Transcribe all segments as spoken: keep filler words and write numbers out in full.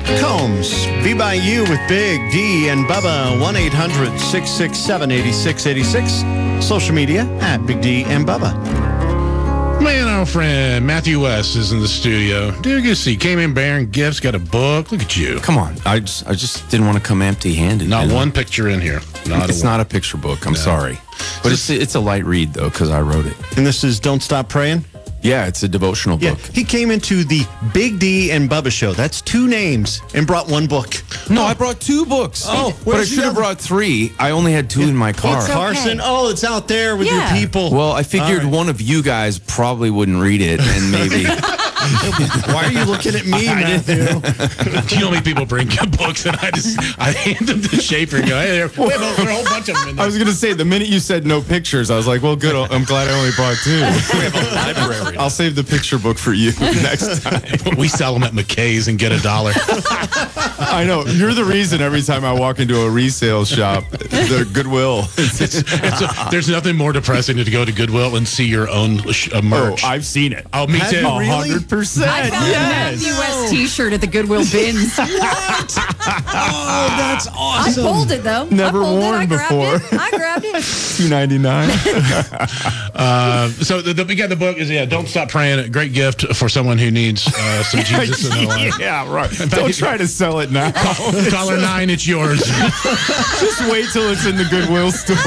Combs, Be By You with Big D and Bubba, one eight hundred six six seven eight six eight six. Social media at Big D and Bubba. Man, our friend Matthew West is in the studio. Dude, good to see. Came in bearing gifts, got a book. Look at you. Come on. I just I just didn't want to come empty-handed. Not you know? one picture in here. Not it's a not a picture book. I'm No. sorry. But it's it's a light read, though, because I wrote it. And this is Don't Stop Praying? Yeah, it's a devotional Yeah, book. he came into the Big D and Bubba show. That's two names and brought one book. No, I brought two books. Oh, but I where's the should have other- brought three. I only had two in my car. It's Carson, oh, it's out there with Yeah. your people. Well, I figured All right. one of you guys probably wouldn't read it, and maybe. Why are you looking at me, Matthew? You know, many people bring you books, and I just I hand them to Schaefer and go, hey, there, we have a, there are a whole bunch of them in I there. was going to say, the minute you said no pictures, I was like, well, good. I'm glad I only brought two. We have a library. I'll save the picture book for you next time. We sell them at McKay's and get a dollar. I know. You're the reason every time I walk into a resale shop, the Goodwill. It's, it's a, there's nothing more depressing than to go to Goodwill and see your own sh- uh, Oh, merch. I've seen it. Oh, me Have too. you A really? hundred percent. I found Yes. a Matthew West T-shirt at the Goodwill bins. Oh, that's I awesome. pulled it though. Never I pulled worn it. I grabbed before. it. I grabbed it. Two ninety nine. Uh, so the, the, we got the book is yeah. Don't Stop Praying. A great gift for someone who needs uh, some Jesus in their life. Yeah, right. fact, Don't you- try to sell it now. Caller nine, it's yours. Just wait till it's in the Goodwill store.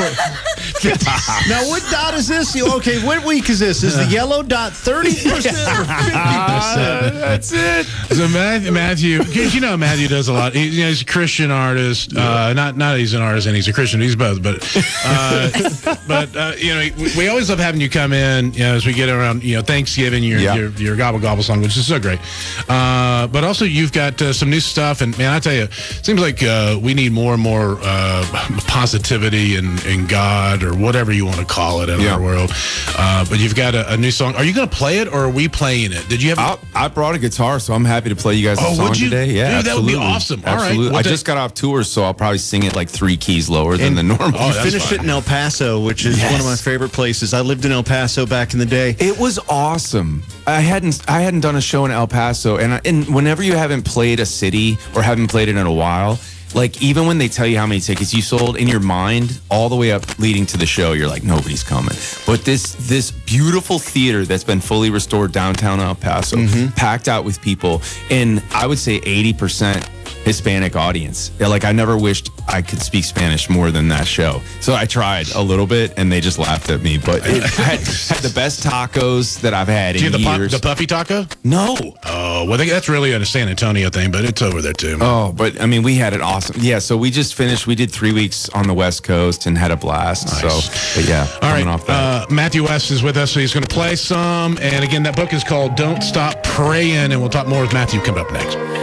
Now, what dot is this? You- Okay, what week is this? Is the yellow dot thirty percent or fifty percent? Uh, that's it. So Matthew, Matthew, 'cause you know Matthew does a lot. He, you know, he's a Christian artist. Uh, not not that he's an artist and he's a Christian. He's both. But uh, but uh, you know, we, we always love having you come in. You know, as we get around, you know, Thanksgiving, your Yeah. your, your gobble gobble song, which is so great. Uh, but also you've got uh, some new stuff. And man, I tell you, it seems like uh, we need more and more uh, positivity and in, in God or whatever you want to call it in Yeah. our world. Uh, but you've got a, a new song. Are you going to play it or are we playing it? Did you have? I, I brought a guitar, so I'm happy to play you guys a Oh, song would you? today. Yeah, Dude, that would be absolutely. awesome. All right. Absolutely. Well, I then- just got off tour, so I'll probably sing it like three keys lower than the normal. Oh, You that's finished fine. it in El Paso, which is one of my Yes. favorite places. I lived in El Paso back in the day. It was awesome. I hadn't I hadn't done a show in El Paso, and I, and whenever you haven't played a city or haven't played it in a while, like even when they tell you how many tickets you sold in your mind, all the way up leading to the show, you're like nobody's coming. But this this beautiful theater that's been fully restored downtown El Paso, packed out with people, and I would say eighty percent Hispanic audience. Yeah, like I never wished I could speak Spanish more than that show. So I tried a little bit, and they just laughed at me. But it had, had the best tacos that I've had Do you in have the, pu- years. the puppy taco? no. Oh, well, they, that's really a San Antonio thing, but it's over there too. Oh, but I mean, we had it awesome. Yeah, so we just finished. We did three weeks on the West Coast and had a blast. Nice. So, but yeah, All right, coming off that. uh, Matthew West is with us, so he's going to play some. And again, that book is called Don't Stop Praying, and we'll talk more with Matthew coming up next.